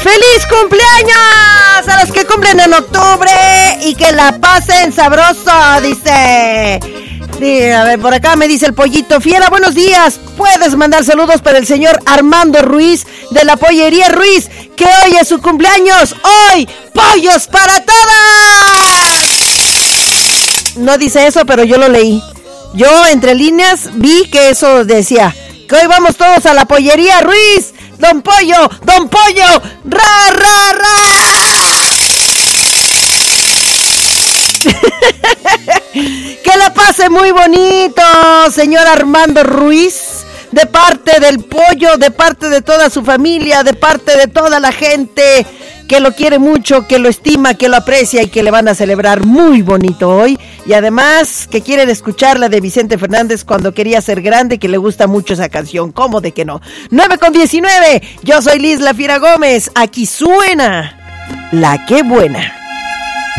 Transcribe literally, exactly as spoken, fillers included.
¡Feliz cumpleaños a los que cumplen en octubre y que la pasen sabroso! Dice... Sí, a ver, por acá me dice el Pollito Fiera, buenos días, puedes mandar saludos para el señor Armando Ruiz de la Pollería Ruiz, que hoy es su cumpleaños. Hoy, pollos para todas. No dice eso, pero yo lo leí. Yo entre líneas vi que eso decía, que hoy vamos todos a la Pollería Ruiz. Don Pollo, Don Pollo, ra, ra, ra. Que la pase muy bonito, señor Armando Ruiz, de parte del Pollo, de parte de toda su familia, de parte de toda la gente que lo quiere mucho, que lo estima, que lo aprecia y que le van a celebrar muy bonito hoy. Y además que quieren escuchar la de Vicente Fernández, Cuando quería ser grande, que le gusta mucho esa canción. ¿Cómo de que no? nueve con diecinueve, yo soy Liz La Fiera Gómez, aquí suena La Que Buena.